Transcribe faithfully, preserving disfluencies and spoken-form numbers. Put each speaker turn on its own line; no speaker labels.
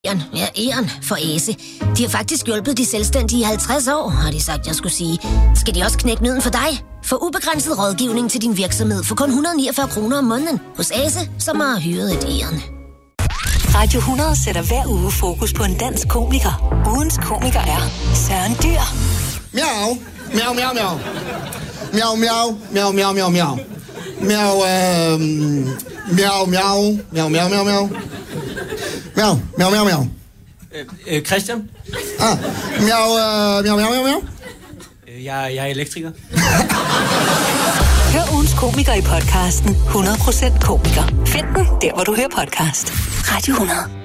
Eren, ja, Eren for Æse. De har faktisk hjulpet de selvstændige i halvtreds år, har de sagt, jeg skulle sige. Skal de også knække nøden for dig? For ubegrænset rådgivning til din virksomhed for kun et hundrede og niogfyrre kroner om måneden hos Æse, som har hyret et Eren.
Radio hundrede sætter hver uge fokus på en dansk komiker. Ugens komiker er Søren Dyr.
Miau, miau, miau, miau. Miau, miau, miau, miau, miau, miau. Miau, øh... Miau, miau, miau, miau, miau, miau. Miau, miau, miau, miau.
Øh, øh, Christian?
Ah, miau, øh, miau, miau, miau, miau.
Øh, jeg, jeg er elektriker.
Hør ugens komiker i podcasten hundrede procent komiker. Find den der, hvor du hører podcast. Radio hundrede.